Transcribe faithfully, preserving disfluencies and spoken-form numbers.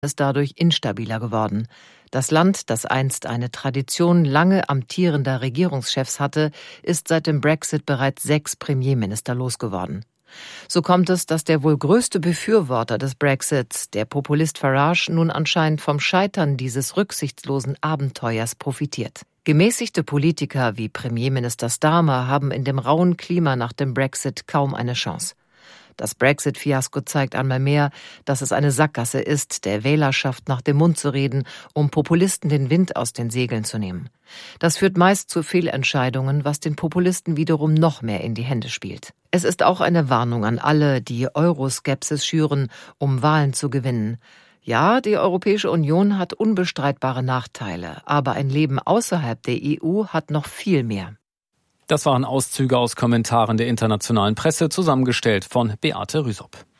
ist dadurch instabiler geworden. Das Land, das einst eine Tradition lange amtierender Regierungschefs hatte, ist seit dem Brexit bereits sechs Premierminister losgeworden. So kommt es, dass der wohl größte Befürworter des Brexits, der Populist Farage, nun anscheinend vom Scheitern dieses rücksichtslosen Abenteuers profitiert. Gemäßigte Politiker wie Premierminister Starmer haben in dem rauen Klima nach dem Brexit kaum eine Chance. Das Brexit-Fiasko zeigt einmal mehr, dass es eine Sackgasse ist, der Wählerschaft nach dem Mund zu reden, um Populisten den Wind aus den Segeln zu nehmen. Das führt meist zu Fehlentscheidungen, was den Populisten wiederum noch mehr in die Hände spielt. Es ist auch eine Warnung an alle, die Euroskepsis schüren, um Wahlen zu gewinnen. Ja, die Europäische Union hat unbestreitbare Nachteile, aber ein Leben außerhalb der E U hat noch viel mehr. Das waren Auszüge aus Kommentaren der internationalen Presse, zusammengestellt von Beate Rüsop.